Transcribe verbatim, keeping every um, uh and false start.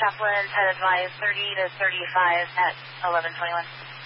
Chaplain, Ted advised thirty to thirty-five at eleven twenty-one.